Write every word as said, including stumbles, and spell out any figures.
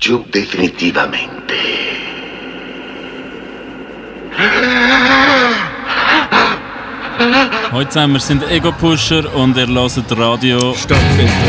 giù definitivamente. Heute zusammen, wir sind Ego Pusher und ihr hört Radio Stadtfest.